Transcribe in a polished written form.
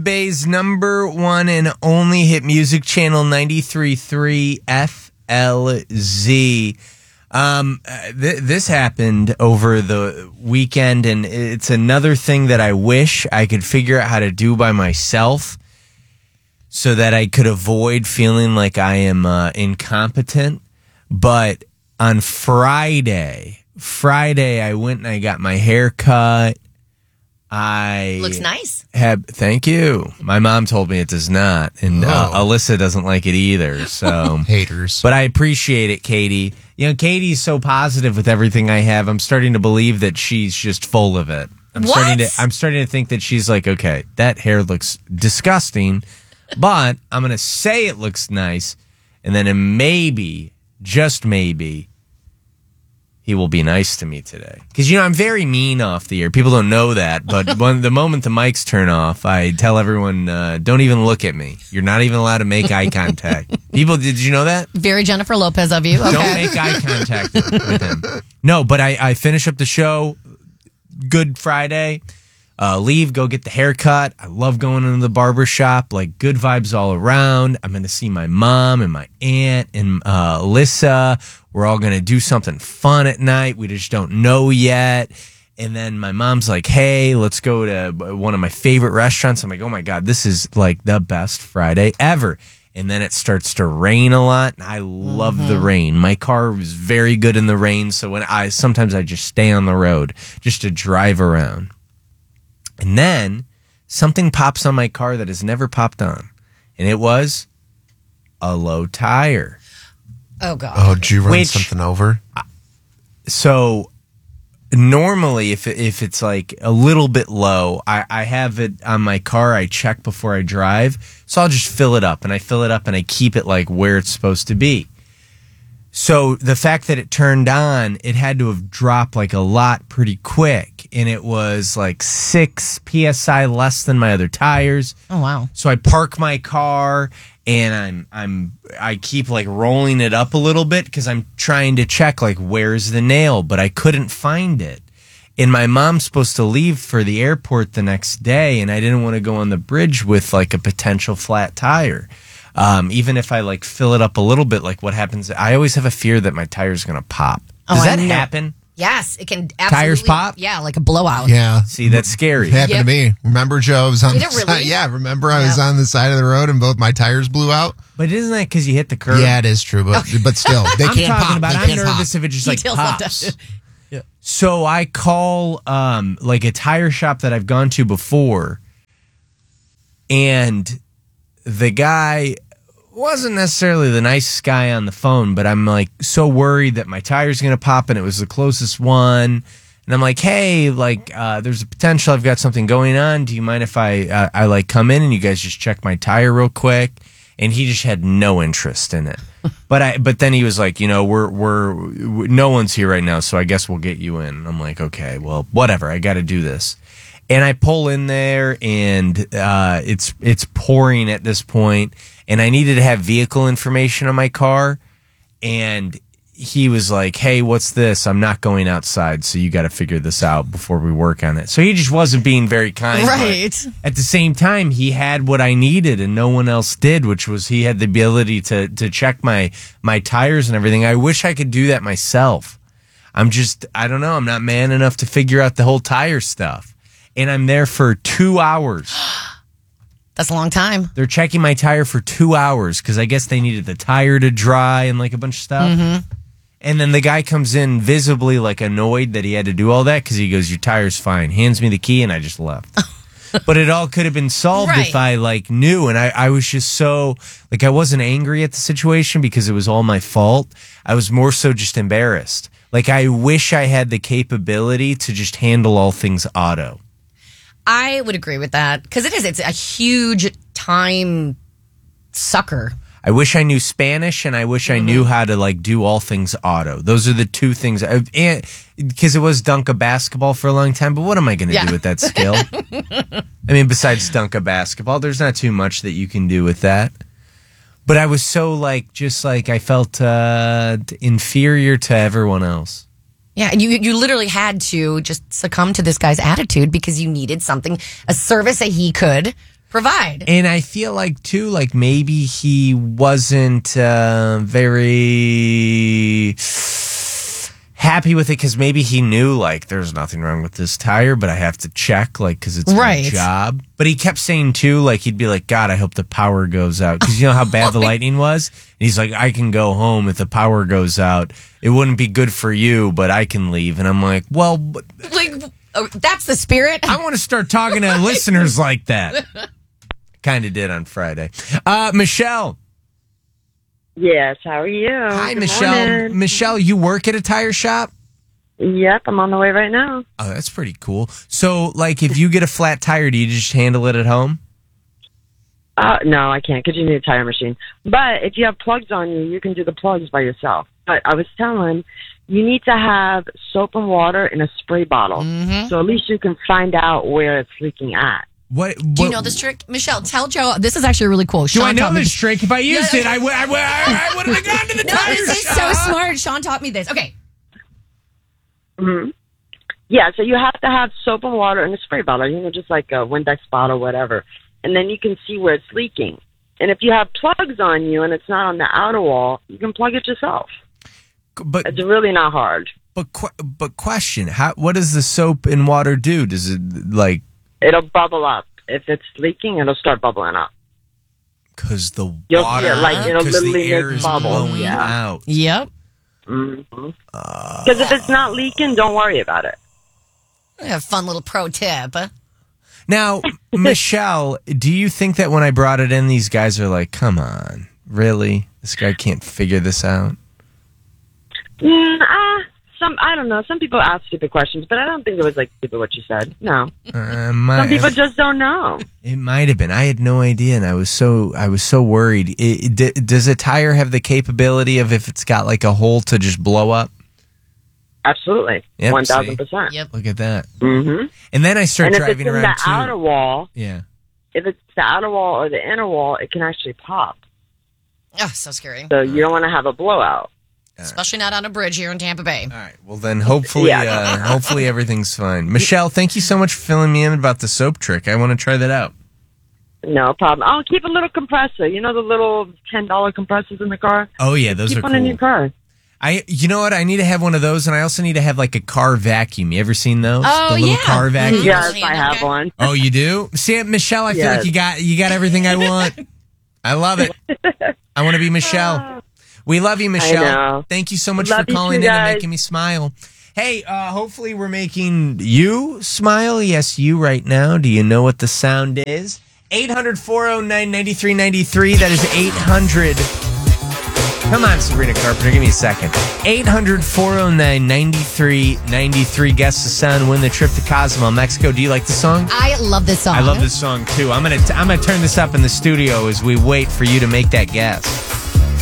Bay's #1 and only hit music channel 93.3 FLZ. This happened over the weekend, and it's another thing that I wish I could figure out how to do by myself so that I could avoid feeling like I am incompetent. But on Friday, I went and I got my hair cut. Looks nice. Thank you. My mom told me it does not, and Alyssa doesn't like it either. So haters. But I appreciate it, Katie. You know, Katie's so positive with everything I have. I'm starting to believe that she's just full of it. I'm starting to think that she's like, okay, that hair looks disgusting, but I'm going to say it looks nice, and then maybe, just maybe, he will be nice to me today. Because, I'm very mean off the air. People don't know that. But the moment the mics turn off, I tell everyone, don't even look at me. You're not even allowed to make eye contact. People, did you know that? Very Jennifer Lopez of you. Okay. Don't make eye contact with him. No, but I finish up the show. Good Friday. Leave, go get the haircut. I love going into the barber shop. Like, good vibes all around. I'm going to see my mom and my aunt and Alyssa. We're all going to do something fun at night. We just don't know yet. And then my mom's like, hey, let's go to one of my favorite restaurants. I'm like, oh my God, this is like the best Friday ever. And then it starts to rain a lot. And I love the rain. My car was very good in the rain. So sometimes I just stay on the road just to drive around. And then something pops on my car that has never popped on. And it was a low tire. Oh, God. Oh, did you run something over? So normally if it's like a little bit low, I have it on my car. I check before I drive. So I'll just fill it up. And I fill it up and I keep it like where it's supposed to be. So the fact that it turned on, it had to have dropped like a lot pretty quick. And it was like 6 PSI less than my other tires. Oh, wow. So I park my car and I keep like rolling it up a little bit because I'm trying to check like where's the nail, but I couldn't find it. And my mom's supposed to leave for the airport the next day, and I didn't want to go on the bridge with like a potential flat tire. Even if I like fill it up a little bit, like what happens, I always have a fear that my tire's going to pop. Does that happen? Yes, it can absolutely. Tires pop? Yeah, like a blowout. Yeah. See, that's scary. It happened to me. Remember, Joe? I was on Did it really? side. Yeah, remember I was on the side of the road and both my tires blew out? But isn't that because you hit the curb? Yeah, it is true, but still, they I'm can't talking pop. about, I'm nervous if it just like Details pops. So I call like a tire shop that I've gone to before, and the guy wasn't necessarily the nicest guy on the phone, but I'm like so worried that my tire's going to pop, and it was the closest one. And I'm like, hey, like there's a potential I've got something going on. Do you mind if I like come in and you guys just check my tire real quick? And he just had no interest in it. But then he was like, we're no one's here right now, so I guess we'll get you in. I'm like, okay, well, whatever. I got to do this. And I pull in there, and it's pouring at this point, and I needed to have vehicle information on my car, and he was like, hey, what's this? I'm not going outside, so you got to figure this out before we work on it. So he just wasn't being very kind. Right. At the same time, he had what I needed and no one else did, which was he had the ability to check my tires and everything. I wish I could do that myself. I don't know. I'm not man enough to figure out the whole tire stuff. And I'm there for 2 hours. That's a long time. They're checking my tire for 2 hours because I guess they needed the tire to dry and like a bunch of stuff. Mm-hmm. And then the guy comes in visibly like annoyed that he had to do all that because he goes, your tire's fine. Hands me the key, and I just left. But it all could have been solved if I like knew. And I was just so like I wasn't angry at the situation because it was all my fault. I was more so just embarrassed. Like I wish I had the capability to just handle all things auto. I would agree with that because it's a huge time sucker. I wish I knew Spanish, and I wish I knew how to like do all things auto. Those are the two things. Because it was dunk a basketball for a long time, but what am I going to do with that skill? I mean, besides dunk a basketball, there's not too much that you can do with that. But I was so like, just like I felt inferior to everyone else. Yeah, and you literally had to just succumb to this guy's attitude because you needed something, a service that he could provide. And I feel like, too, like maybe he wasn't very happy with it because maybe he knew, like, there's nothing wrong with this tire, but I have to check, like, because it's my job. But he kept saying, too, like, he'd be like, God, I hope the power goes out. Because you know how bad the lightning was? And he's like, I can go home if the power goes out. It wouldn't be good for you, but I can leave. And I'm like, well... Like, that's the spirit? I want to start talking to listeners like that. Kind of did on Friday. Michelle. Yes, how are you? Hi, Good Michelle. morning. Michelle, you work at a tire shop? Yep, I'm on the way right now. Oh, that's pretty cool. So, like, if you get a flat tire, do you just handle it at home? No, I can't because you need a tire machine. But if you have plugs on you, you can do the plugs by yourself. But I was telling, you need to have soap and water in a spray bottle. Mm-hmm. So at least you can find out where it's leaking at. What Do you know this trick? Michelle, tell Joe. This is actually really cool. Do Sean I know taught me this trick? If I used it, I would have gone to the No, tire this is shop. so smart. Sean taught me this. Okay. Mm-hmm. Yeah, so you have to have soap and water in a spray bottle, just like a Windex bottle, whatever. And then you can see where it's leaking. And if you have plugs on you and it's not on the outer wall, you can plug it yourself. But It's really not hard. But question, what does the soap and water do? Does it, like... It'll bubble up. If it's leaking, it'll start bubbling up. Because the You'll water, see it, like, it'll because the literally air make is bubbles, blowing yeah. out. Yep. Because if it's not leaking, don't worry about it. A fun little pro tip. Now, Michelle, do you think that when I brought it in, these guys are like, come on, really? This guy can't figure this out? I don't know. Some people ask stupid questions, but I don't think it was like stupid what you said. No. Some people just don't know. It might have been. I had no idea, and I was so worried. Does a tire have the capability of, if it's got like a hole, to just blow up? Absolutely. Yep, 1,000%. Yep. Look at that. Mm-hmm. And then I start And if driving it's in around the too. outer wall, Yeah. if it's the outer wall or the inner wall, it can actually pop. Oh, so scary. So you don't want to have a blowout. Especially not on a bridge here in Tampa Bay. All right. Well, then hopefully, hopefully everything's fine. Michelle, thank you so much for filling me in about the soap trick. I want to try that out. No problem. Oh, keep a little compressor. You know the little $10 compressors in the car? Oh yeah, those Keep are one cool. in your car. You know what? I need to have one of those, and I also need to have like a car vacuum. You ever seen those? Oh, the little yeah. car vacuum. Yes, I have one. Oh, you do? See, Michelle, I feel Yes. like you got everything I want. I love it. I want to be Michelle. We love you, Michelle. know. Thank you so much Love for you calling too, in and guys. making me smile. Hey, hopefully we're making you smile. Yes, you right now. Do you know what the sound is? 800-409-9393. That is 800. Come on, Sabrina Carpenter. Give me a second. 800-409-9393. Guess the sound. Win the trip to Cozumel, Mexico. Do you like the song? I love this song. I love this song, too. I'm gonna turn this up in the studio as we wait for you to make that guess.